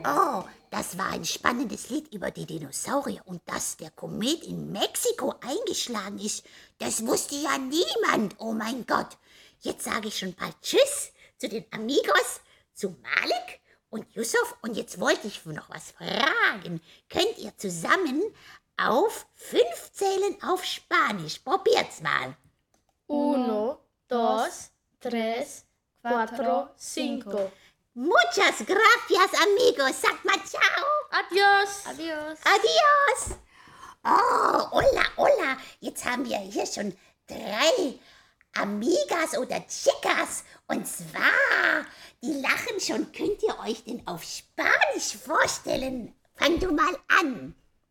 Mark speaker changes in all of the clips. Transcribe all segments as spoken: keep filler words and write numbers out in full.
Speaker 1: Oh, das war ein spannendes Lied über die Dinosaurier und dass der Komet in Mexiko eingeschlagen ist. Das wusste ja niemand. Oh mein Gott. Jetzt sage ich schon bald Tschüss zu den Amigos, zu Malik und Yusuf. Und jetzt wollte ich noch was fragen. Könnt ihr zusammen auf fünf zählen auf Spanisch? Probiert's mal.
Speaker 2: Uno, dos, tres, cuatro, cinco.
Speaker 1: Muchas gracias, amigos. Sagt mal ciao.
Speaker 2: Adios.
Speaker 3: Adios.
Speaker 1: Adios. Oh, hola, hola. Jetzt haben wir hier schon drei Amigas oder Chicas. Und zwar, die lachen schon. Könnt ihr euch denn auf Spanisch vorstellen? Fang du mal an.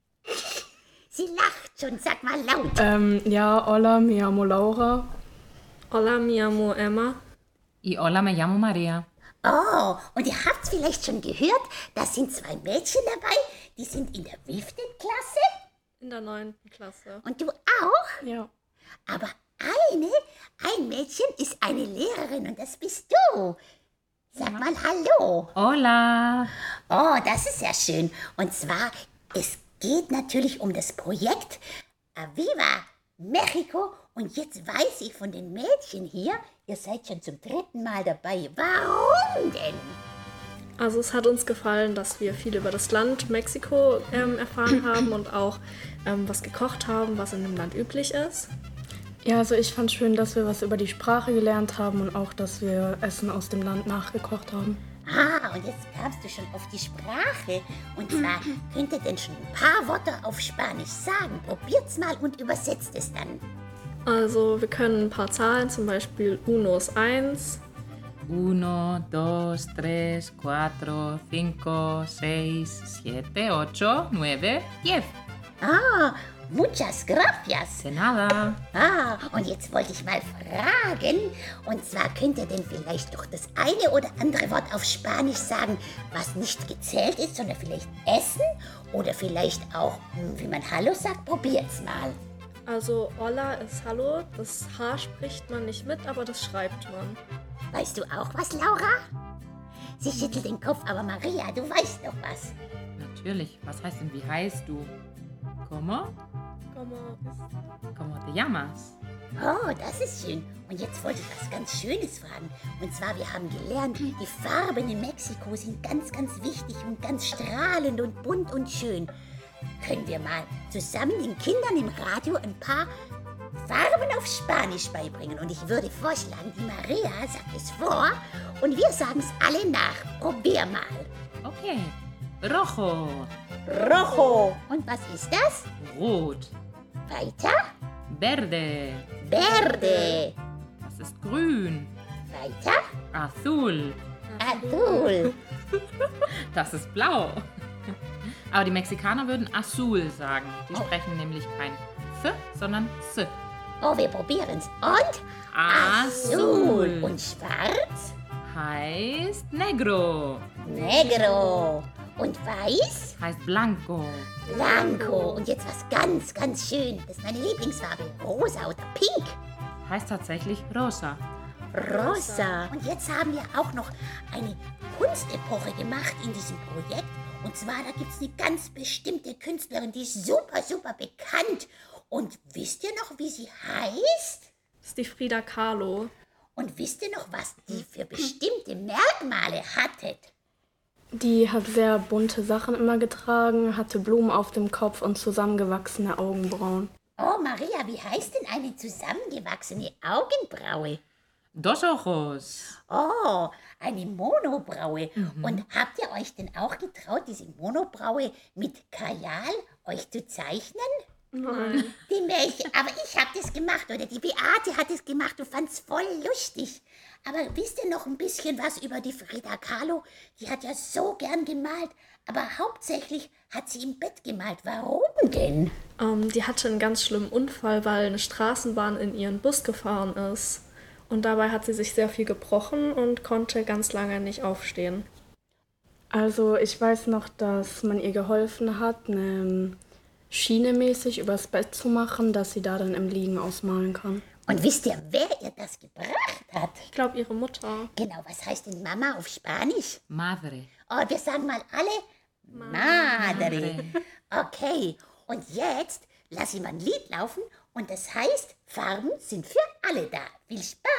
Speaker 1: Sie lacht schon. Sag mal laut.
Speaker 4: Ähm, ja, hola, me llamo Laura.
Speaker 2: Hola, mi amo Emma.
Speaker 5: Y hola, me llamo María.
Speaker 1: Oh, und ihr habt's vielleicht schon gehört, da sind zwei Mädchen dabei, die sind in der wievielten Klasse?
Speaker 2: In der neunten Klasse.
Speaker 1: Und du auch?
Speaker 4: Ja.
Speaker 1: Aber eine, ein Mädchen ist eine Lehrerin und das bist du. Sag mal Hallo.
Speaker 5: Hola.
Speaker 1: Oh, das ist ja schön. Und zwar, es geht natürlich um das Projekt Aviva Mexico. Und jetzt weiß ich von den Mädchen hier, ihr seid schon zum dritten Mal dabei. Warum denn?
Speaker 2: Also es hat uns gefallen, dass wir viel über das Land Mexiko ähm, erfahren haben und auch ähm, was gekocht haben, was in dem Land üblich ist.
Speaker 4: Ja, also ich fand schön, dass wir was über die Sprache gelernt haben und auch, dass wir Essen aus dem Land nachgekocht haben.
Speaker 1: Ah, und jetzt kamst du schon auf die Sprache. Und zwar könnt ihr denn schon ein paar Worte auf Spanisch sagen. Probiert's mal und übersetzt es dann.
Speaker 2: Also wir können ein paar Zahlen, zum Beispiel Uno ist eins.
Speaker 5: Uno, dos, tres, cuatro, cinco, seis, siete, ocho, nueve, diez.
Speaker 1: Ah, muchas gracias.
Speaker 5: De nada.
Speaker 1: Ah, und jetzt wollte ich mal fragen, und zwar könnt ihr denn vielleicht doch das eine oder andere Wort auf Spanisch sagen, was nicht gezählt ist, sondern vielleicht Essen oder vielleicht auch, hm, wie man Hallo sagt, probiert's mal.
Speaker 2: Also Hola ist Hallo, das H spricht man nicht mit, aber das schreibt man.
Speaker 1: Weißt du auch was, Laura? Sie schüttelt den Kopf, aber Maria, du weißt doch was.
Speaker 5: Natürlich. Was heißt denn, wie heißt du? ¿Cómo?
Speaker 2: Como ist
Speaker 5: ¿Cómo te llamas?
Speaker 1: Oh, das ist schön. Und jetzt wollte ich was ganz Schönes fragen. Und zwar, wir haben gelernt, die Farben in Mexiko sind ganz, ganz wichtig und ganz strahlend und bunt und schön. Können wir mal zusammen den Kindern im Radio ein paar Farben auf Spanisch beibringen? Und ich würde vorschlagen, die Maria sagt es vor und wir sagen es alle nach. Probier mal.
Speaker 5: Okay. Rojo.
Speaker 1: Rojo. Und was ist das?
Speaker 5: Rot.
Speaker 1: Weiter?
Speaker 5: Verde.
Speaker 1: Verde.
Speaker 5: Das ist grün.
Speaker 1: Weiter?
Speaker 5: Azul.
Speaker 1: Azul.
Speaker 5: Das ist blau. Aber die Mexikaner würden azul sagen. Die
Speaker 1: Oh.
Speaker 5: sprechen nämlich kein F, sondern S.
Speaker 1: Oh, wir probieren's. Und?
Speaker 5: Azul.
Speaker 1: Und schwarz?
Speaker 5: Heißt negro.
Speaker 1: Negro. Und weiß?
Speaker 5: Heißt blanco.
Speaker 1: Blanco. Und jetzt was ganz, ganz schön. Das ist meine Lieblingsfarbe. Rosa oder pink.
Speaker 5: Heißt tatsächlich rosa.
Speaker 1: Rosa. Und jetzt haben wir auch noch eine Kunstepoche gemacht in diesem Projekt. Und zwar, da gibt es eine ganz bestimmte Künstlerin, die ist super, super bekannt. Und wisst ihr noch, wie sie heißt?
Speaker 2: Das ist die Frida Kahlo.
Speaker 1: Und wisst ihr noch, was die für bestimmte Merkmale hatte?
Speaker 4: Die hat sehr bunte Sachen immer getragen, hatte Blumen auf dem Kopf und zusammengewachsene Augenbrauen.
Speaker 1: Oh, Maria, wie heißt denn eine zusammengewachsene Augenbraue?
Speaker 5: Dos ojos.
Speaker 1: Oh, eine Monobraue. Und habt ihr euch denn auch getraut, diese Monobraue mit Kajal euch zu zeichnen?
Speaker 2: Nein.
Speaker 1: Die Mädchen, aber ich hab das gemacht, oder die Beate hat es gemacht und fand's voll lustig. Aber wisst ihr noch ein bisschen was über die Frida Kahlo? Die hat ja so gern gemalt, aber hauptsächlich hat sie im Bett gemalt. Warum denn?
Speaker 2: Ähm, die hatte einen ganz schlimmen Unfall, weil eine Straßenbahn in ihren Bus gefahren ist. Und dabei hat sie sich sehr viel gebrochen und konnte ganz lange nicht aufstehen.
Speaker 4: Also ich weiß noch, dass man ihr geholfen hat, eine Schiene mäßig übers Bett zu machen, dass sie da dann im Liegen ausmalen kann.
Speaker 1: Und wisst ihr, wer ihr das gebracht hat?
Speaker 2: Ich glaube, ihre Mutter.
Speaker 1: Genau, was heißt denn Mama auf Spanisch?
Speaker 5: Madre.
Speaker 1: Oh, wir sagen mal alle Madre. Okay, und jetzt lass ich mal ein Lied laufen und das heißt, Farben sind für alle da. Viel Spaß!